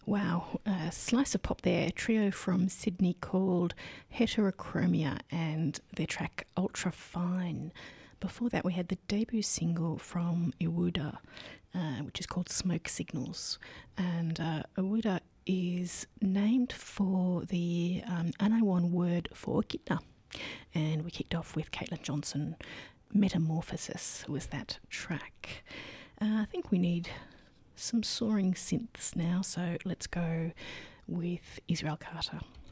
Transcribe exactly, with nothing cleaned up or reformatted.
Wow, a slice of pop there. A trio from Sydney called Heterochromia and their track Ultra Fine. Before that, we had the debut single from Iwuda, uh, which is called Smoke Signals. And uh, Iwuda is named for the um, Anawan word for echidna. And we kicked off with Caitlin Johnson. Metamorphosis was that track. Uh, I think we need some soaring synths now, so let's go with Israel Carter.